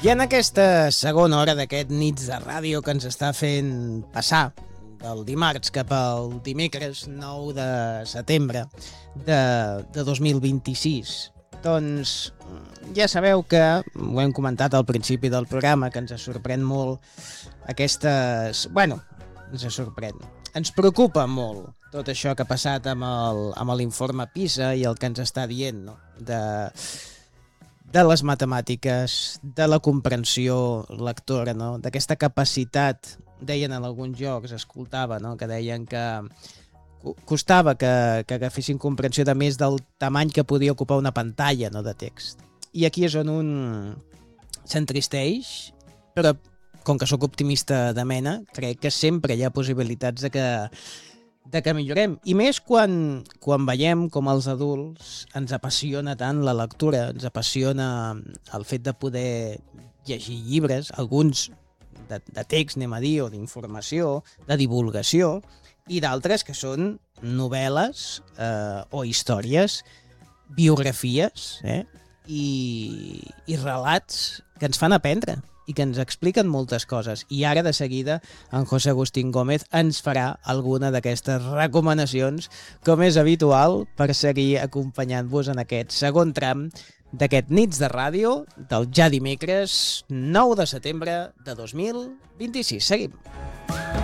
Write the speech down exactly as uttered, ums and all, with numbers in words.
I en aquesta segona hora d'aquest Nits de Ràdio que ens està fent passar del dimarts cap al dimecres nou de setembre de, de dos mil vint-i-sis, doncs ja sabeu que, ho hem comentat al principi del programa, que ens sorprèn molt aquestes... Bueno, ens sorprèn. Ens preocupa molt tot això que ha passat amb el, amb l'informe PISA i el que ens està dient, no? de, de les matemàtiques, de la comprensió lectora, no? D'aquesta capacitat, deien en alguns jocs, escoltava, no? Que deien que costava que, que agafessin comprensió de més del tamany que podia ocupar una pantalla, no? De text. I aquí és on un s'entristeix, però com que sóc optimista de mena, crec que sempre hi ha possibilitats de que, de que millorem. I més quan, quan veiem com els adults ens apassiona tant la lectura, ens apassiona el fet de poder llegir llibres, alguns de, de text, anem a dir, o d'informació, de divulgació, i d'altres que són novel·les eh, o històries, biografies, eh? I, i relats que ens fan aprendre i que ens expliquen moltes coses. I ara, de seguida, en José Agustín Gómez ens farà alguna d'aquestes recomanacions, com és habitual, per seguir acompanyant-vos en aquest segon tram d'aquest Nits de Ràdio del ja dimecres nou de setembre de dos mil vint-i-sis. Seguim.